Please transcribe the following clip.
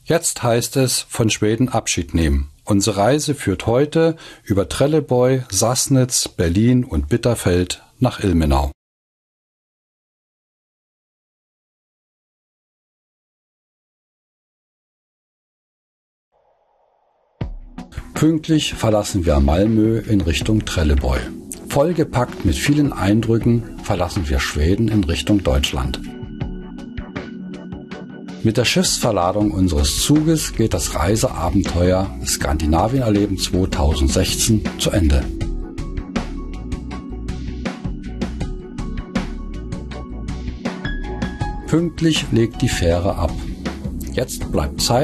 Jetzt heißt es von Schweden Abschied nehmen. Unsere Reise führt heute über Trelleborg, Sassnitz, Berlin und Bitterfeld nach Ilmenau. Pünktlich verlassen wir Malmö in Richtung Trelleborg. Vollgepackt mit vielen Eindrücken verlassen wir Schweden in Richtung Deutschland. Mit der Schiffsverladung unseres Zuges geht das Reiseabenteuer Skandinavien erleben 2016 zu Ende. Pünktlich legt die Fähre ab. Jetzt bleibt Zeit